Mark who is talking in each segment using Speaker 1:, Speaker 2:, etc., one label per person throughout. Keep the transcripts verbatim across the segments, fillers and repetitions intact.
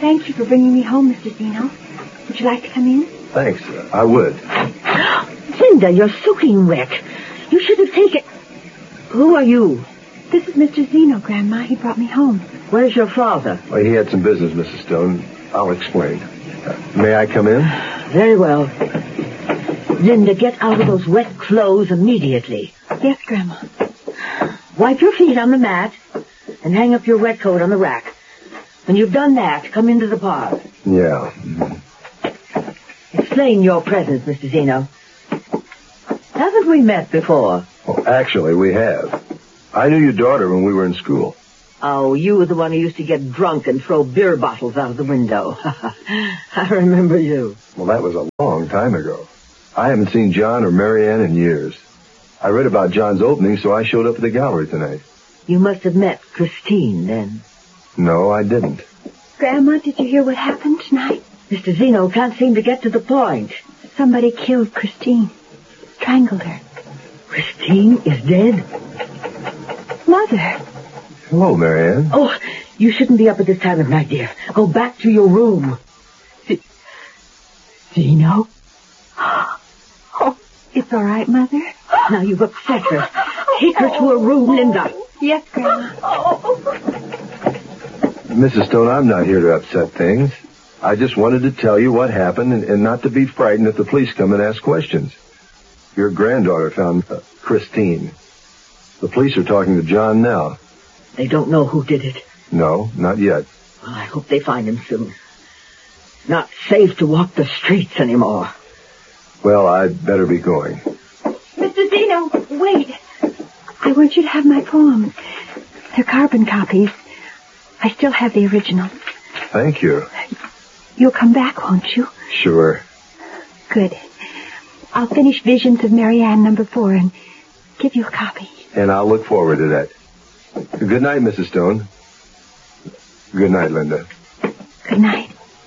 Speaker 1: Thank you for bringing me home, Mister Zeno. Would you like to come in?
Speaker 2: Thanks. Uh, I would.
Speaker 3: Linda, you're soaking wet. You should have taken... Who are you?
Speaker 1: This is Mister Zeno, Grandma. He brought me home.
Speaker 3: Where's your father?
Speaker 2: Well, he had some business, Missus Stone. I'll explain. Uh, may I come in?
Speaker 3: Very well. Linda, get out of those wet clothes immediately.
Speaker 1: Yes, Grandma.
Speaker 3: Wipe your feet on the mat and hang up your wet coat on the rack. When you've done that, come into the parlor.
Speaker 2: Yeah.
Speaker 3: Explain your presence, Mister Zeno. Haven't we met before?
Speaker 2: Well, actually, we have. I knew your daughter when we were in school.
Speaker 3: Oh, you were the one who used to get drunk and throw beer bottles out of the window. I remember you.
Speaker 2: Well, that was a long time ago. I haven't seen John or Marianne in years. I read about John's opening, so I showed up at the gallery tonight.
Speaker 3: You must have met Christine, then.
Speaker 2: No, I didn't.
Speaker 1: Grandma, did you hear what happened tonight?
Speaker 3: Mister Zeno can't seem to get to the point.
Speaker 1: Somebody killed Christine. Strangled her.
Speaker 3: Christine is dead?
Speaker 1: Mother.
Speaker 2: Hello, Marianne.
Speaker 3: Oh, you shouldn't be up at this time of night, dear. Go back to your room. Z- Zeno?
Speaker 1: Oh, it's all right, Mother.
Speaker 3: Now you've upset her. Take her to her room, Linda.
Speaker 1: Yes, Grandma.
Speaker 2: Missus Stone, I'm not here to upset things. I just wanted to tell you what happened and, and not to be frightened if the police come and ask questions. Your granddaughter found uh, Christine. The police are talking to John now.
Speaker 3: They don't know who did it.
Speaker 2: No, not yet.
Speaker 3: Well, I hope they find him soon. It's not safe to walk the streets anymore.
Speaker 2: Well, I'd better be going.
Speaker 1: Mister Zeno, wait. I want you to have my poems. They're carbon copies. I still have the original.
Speaker 2: Thank you.
Speaker 1: You'll come back, won't you?
Speaker 2: Sure.
Speaker 1: Good. I'll finish Visions of Marianne number four and give you a copy.
Speaker 2: And I'll look forward to that. Good night, Missus Stone. Good night, Linda.
Speaker 1: Good night.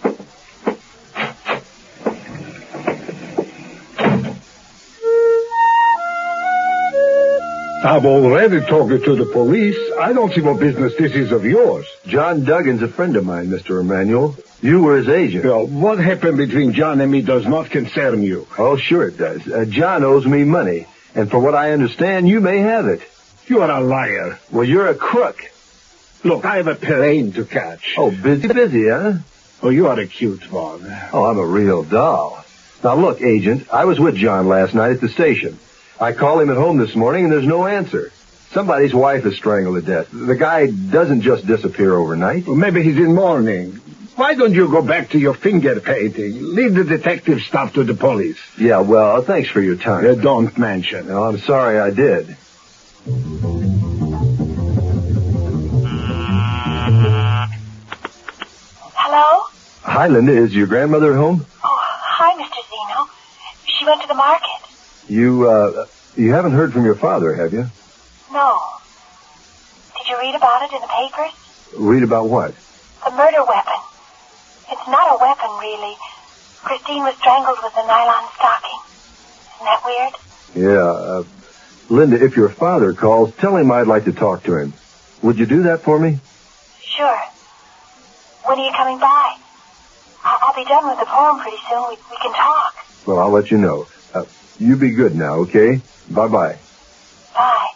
Speaker 4: I'm already talking to the police. I don't see what business this is of yours.
Speaker 2: John Duggan's a friend of mine, Mister Emanuel. You were his agent.
Speaker 4: Well, what happened between John and me does not concern you.
Speaker 2: Oh, sure it does. Uh, John owes me money. And for what I understand, you may have it.
Speaker 4: You are a liar.
Speaker 2: Well, you're a crook.
Speaker 4: Look, I have a plane to catch.
Speaker 2: Oh, busy, busy, huh?
Speaker 4: Oh, you are a cute one.
Speaker 2: Oh, I'm a real doll. Now, look, agent, I was with John last night at the station. I called him at home this morning, and there's no answer. Somebody's wife is strangled to death. The guy doesn't just disappear overnight.
Speaker 4: Well, maybe he's in mourning. Why don't you go back to your finger painting? Leave the detective stuff to the police.
Speaker 2: Yeah, well, thanks for your time.
Speaker 4: Uh, don't mention.
Speaker 2: No, I'm sorry I did.
Speaker 5: Hello?
Speaker 2: Hi, Linda. Is your grandmother at home?
Speaker 5: Oh, hi, Mister Zeno. She went to the market.
Speaker 2: You, uh, you haven't heard from your father, have you?
Speaker 5: No. Did you read about it in the papers?
Speaker 2: Read about what?
Speaker 5: The murder weapon. It's not a weapon, really. Christine was strangled with a nylon stocking. Isn't that weird?
Speaker 2: Yeah, uh, Linda, if your father calls, tell him I'd like to talk to him. Would you do that for me?
Speaker 5: Sure. When are you coming by? I'll, I'll be done with the poem pretty soon. We, we can talk.
Speaker 2: Well, I'll let you know. Uh, you be good now, okay? Bye-bye.
Speaker 5: Bye.